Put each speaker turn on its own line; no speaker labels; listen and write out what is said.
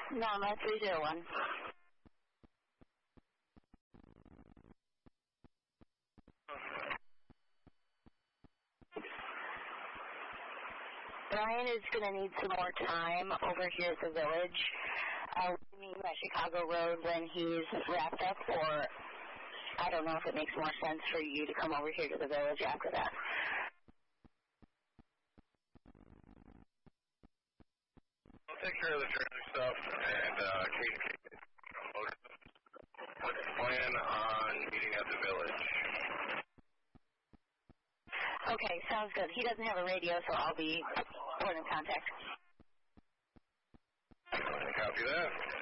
Norma 301. Brian is going to need some more time over here at the village. We meet him at Chicago Road when he's wrapped up, or I don't know if it makes more sense for you to come over here to the village after that.
I'll take care of the trailer stuff and communicate. Let's plan on meeting at the village.
Okay, sounds good. He doesn't have a radio, so I'll be point of contact.
Copy that.